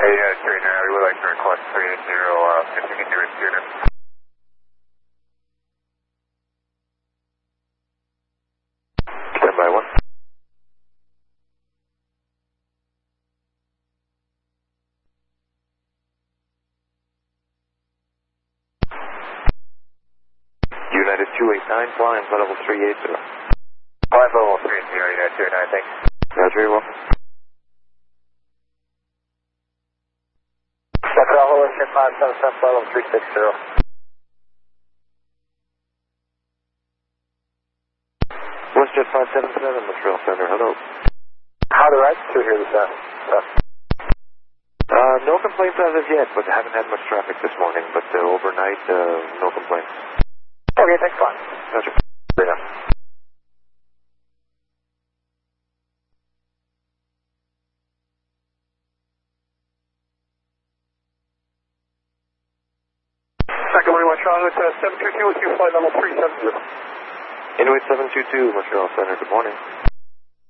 Trainer, we would like to request 380 if you can do it sooner. Stand by 1. United 289, flying flight level 380. Flight level 380, United 289, thanks. Roger, you're welcome. Montreal, Ocean 577, flight level 360. WestJet 577, Montreal Center, hello. How do I to hear this out? No complaints as of yet, but haven't had much traffic this morning, but overnight, no complaints. Okay, thanks, fine. Roger. Right now. Second morning, Montreal, it's 722 with you, flight level 370. Inuit 722, Montreal Center, good morning.